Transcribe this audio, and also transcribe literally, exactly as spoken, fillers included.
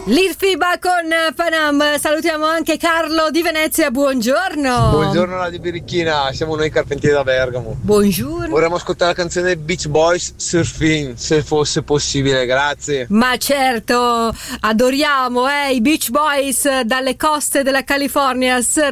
L'Irfiba con Panam. Salutiamo anche Carlo di Venezia, buongiorno. Buongiorno alla di Birichina, siamo noi carpentieri da Bergamo. Buongiorno. Vorremmo ascoltare la canzone Beach Boys Surfing, se fosse possibile, grazie. Ma certo, adoriamo eh, i Beach Boys dalle coste della California.